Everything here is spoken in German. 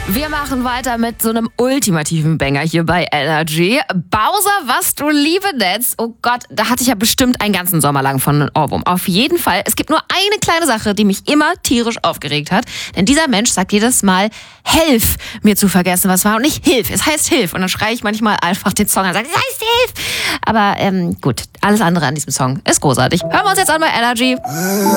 Wir machen weiter mit so einem ultimativen Banger hier bei Energy. Bowser, was du liebe Netz. Oh Gott, da hatte ich ja bestimmt einen ganzen Sommer lang von einem Ohrwurm. Auf jeden Fall. Es gibt nur eine kleine Sache, die mich immer tierisch aufgeregt hat. Denn dieser Mensch sagt jedes Mal, helf mir zu vergessen, was war. Und nicht hilf, es heißt hilf. Und dann schreie ich manchmal einfach den Song an und sage, es heißt hilf. Aber gut, alles andere an diesem Song ist großartig. Hören wir uns jetzt an bei Energy.